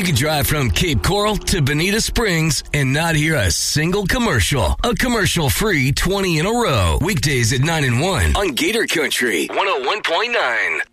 You can drive from Cape Coral to Bonita Springs and not hear a single commercial. A commercial-free 20 in a row. Weekdays at 9 and 1 on Gator Country 101.9.